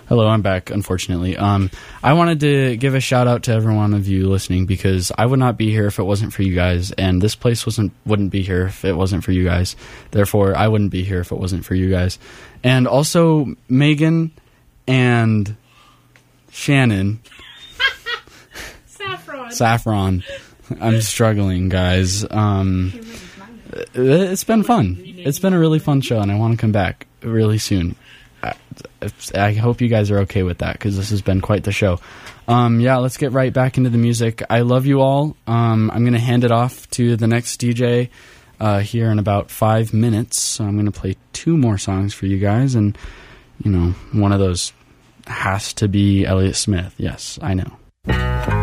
Hello, I'm back, unfortunately. I wanted to give a shout out to every one of you listening, because I would not be here if it wasn't for you guys, and this place wouldn't be here if it wasn't for you guys. Therefore, I wouldn't be here if it wasn't for you guys. And also, Megan and Shannon. Saffron. I'm struggling, guys. It's been fun. It's been a really fun show, and I want to come back really soon. I hope you guys are okay with that, because this has been quite the show. Let's get right back into the music. I love you all. I'm going to hand it off to the next DJ here in about 5 minutes. So I'm going to play 2 more songs for you guys, and one of those has to be Elliott Smith. Yes, I know.